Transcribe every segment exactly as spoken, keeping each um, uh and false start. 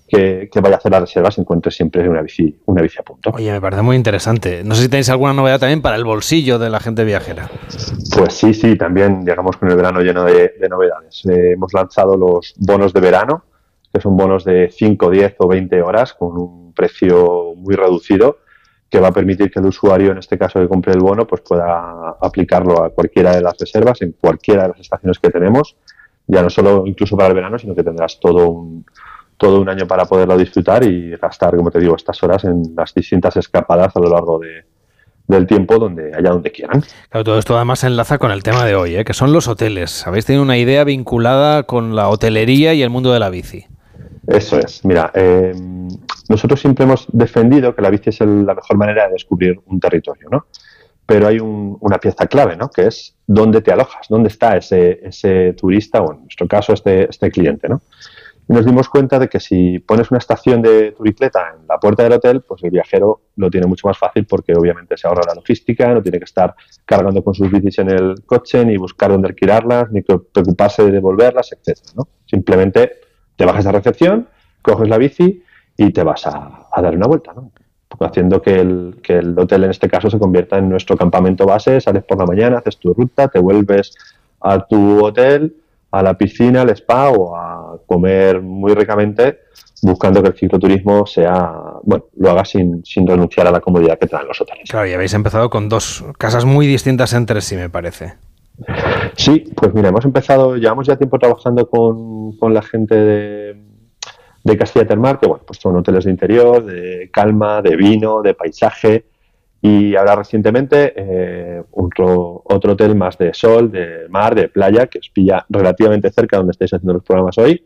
que, que vaya a hacer las reservas encuentre siempre una bici, una bici a punto. Oye, me parece muy interesante. No sé si tenéis alguna novedad también para el bolsillo de la gente viajera. Pues sí, sí, también llegamos con el verano lleno de, de novedades. Eh, hemos lanzado los bonos de verano, que son bonos de cinco, diez o veinte horas con un precio muy reducido, que va a permitir que el usuario, en este caso que compre el bono, pues pueda aplicarlo a cualquiera de las reservas, en cualquiera de las estaciones que tenemos, ya no solo incluso para el verano, sino que tendrás todo un, todo un año para poderlo disfrutar y gastar, como te digo, estas horas en las distintas escapadas a lo largo de, del tiempo, donde allá donde quieran. Claro, todo esto además se enlaza con el tema de hoy, ¿eh? Que son los hoteles. Habéis tenido una idea vinculada con la hotelería y el mundo de la bici. Eso es. Mira, eh, nosotros siempre hemos defendido que la bici es el, la mejor manera de descubrir un territorio, ¿no? Pero hay un, una pieza clave, ¿no? Que es dónde te alojas, dónde está ese, ese turista o, en nuestro caso, este, este cliente, ¿no? Y nos dimos cuenta de que si pones una estación de turicleta en la puerta del hotel, pues el viajero lo tiene mucho más fácil porque obviamente se ahorra la logística, no tiene que estar cargando con sus bicis en el coche, ni buscar dónde alquilarlas, ni preocuparse de devolverlas, etcétera, ¿no? Simplemente te bajas a recepción, coges la bici y te vas a, a dar una vuelta, ¿no? Haciendo que el, que el hotel en este caso se convierta en nuestro campamento base, sales por la mañana, haces tu ruta, te vuelves a tu hotel, a la piscina, al spa o a comer muy ricamente, buscando que el cicloturismo sea, bueno, lo haga sin, sin renunciar a la comodidad que traen los hoteles. Claro, y habéis empezado con dos casas muy distintas entre sí, me parece. Sí, pues mira, hemos empezado, llevamos ya tiempo trabajando con, con la gente de, de Castilla Termal, que bueno, pues son hoteles de interior, de calma, de vino, de paisaje, y ahora recientemente eh, otro, otro hotel más de sol, de mar, de playa, que os pilla relativamente cerca donde estáis haciendo los programas hoy,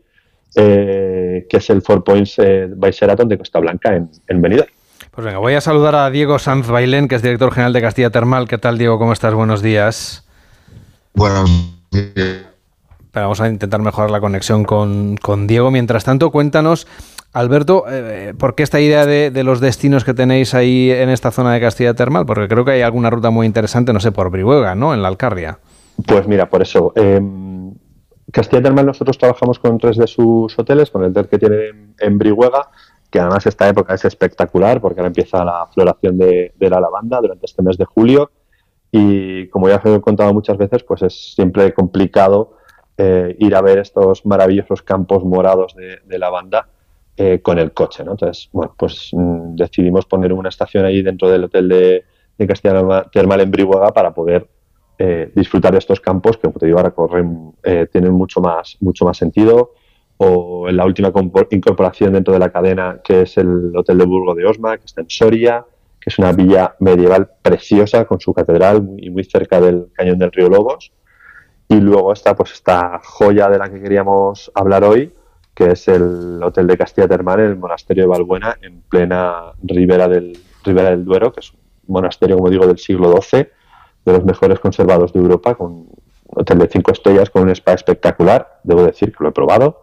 eh, que es el Four Points eh, by Sheraton de Costa Blanca en, en Benidorm. Pues venga, voy a saludar a Diego Sanz Bailén, que es director general de Castilla Termal. ¿Qué tal, Diego? ¿Cómo estás? Buenos días. Buenos días. Pero vamos a intentar mejorar la conexión con, con Diego. Mientras tanto, cuéntanos, Alberto, eh, ¿por qué esta idea de, de los destinos que tenéis ahí en esta zona de Castilla Termal? Porque creo que hay alguna ruta muy interesante, no sé, por Brihuega, ¿no? En la Alcarria. Pues mira, por eso. Eh, Castilla Termal, nosotros trabajamos con tres de sus hoteles, con el hotel que tiene en, en Brihuega, que además esta época es espectacular porque ahora empieza la floración de, de la lavanda durante este mes de julio y como ya os he contado muchas veces, pues es siempre complicado eh, ir a ver estos maravillosos campos morados de, de lavanda eh, con el coche, ¿no? Entonces, bueno, pues mmm, decidimos poner una estación ahí dentro del hotel de, de Castilla Termal en Brihuega para poder eh, disfrutar de estos campos que, como te digo, ahora corren, eh, tienen mucho más, mucho más sentido. O en la última incorporación dentro de la cadena, que es el Hotel de Burgo de Osma, que está en Soria, que es una villa medieval preciosa con su catedral y muy, muy cerca del cañón del río Lobos. Y luego está pues esta joya de la que queríamos hablar hoy, que es el Hotel de Castilla Termal, el Monasterio de Valbuena, en plena ribera del, ribera del Duero, que es un monasterio, como digo, del siglo doce, de los mejores conservados de Europa, con un hotel de cinco estrellas, con un spa espectacular. Debo decir que lo he probado.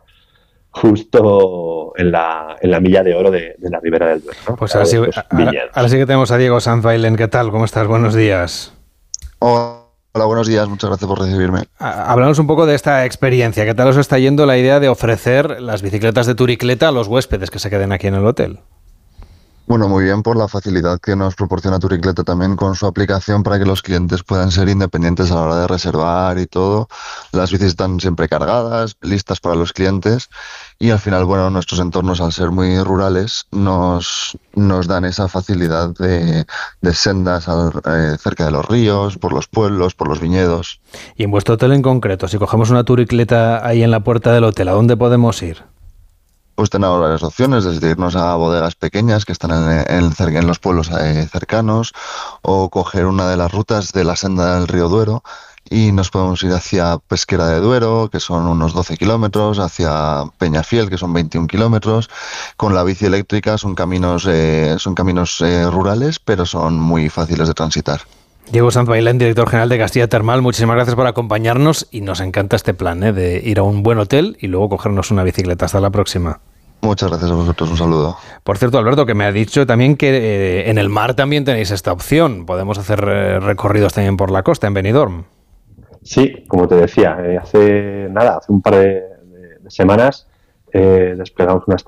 Justo en la, en la milla de oro de, de la Ribera del Duero, ¿no? Pues ahora sí, ahora, ahora sí que tenemos a Diego Sanz Bailén. ¿Qué tal? ¿Cómo estás? Buenos días. Hola, buenos días. Muchas gracias por recibirme. Háblanos un poco de esta experiencia. ¿Qué tal os está yendo la idea de ofrecer las bicicletas de turicleta a los huéspedes que se queden aquí en el hotel? Bueno, muy bien por la facilidad que nos proporciona Turicleta también con su aplicación para que los clientes puedan ser independientes a la hora de reservar y todo. Las bicis están siempre cargadas, listas para los clientes y al final, bueno, nuestros entornos al ser muy rurales nos, nos dan esa facilidad de, de sendas al, eh, cerca de los ríos, por los pueblos, por los viñedos. Y en vuestro hotel en concreto, si cogemos una Turicleta ahí en la puerta del hotel, ¿a dónde podemos ir? Pues tenemos varias opciones, desde irnos a bodegas pequeñas que están en, en, en los pueblos eh, cercanos o coger una de las rutas de la senda del río Duero y nos podemos ir hacia Pesquera de Duero, que son unos doce kilómetros, hacia Peñafiel, que son veintiún kilómetros. Con la bici eléctrica son caminos, eh, son caminos eh, rurales, pero son muy fáciles de transitar. Diego Sanz Bailén, director general de Castilla Termal, muchísimas gracias por acompañarnos y nos encanta este plan, ¿eh? De ir a un buen hotel y luego cogernos una bicicleta. Hasta la próxima. Muchas gracias a vosotros, un saludo. Por cierto, Alberto, que me ha dicho también que eh, en el mar también tenéis esta opción. Podemos hacer eh, recorridos también por la costa, en Benidorm. Sí, como te decía, eh, hace nada, hace un par de, de, de semanas eh, desplegamos una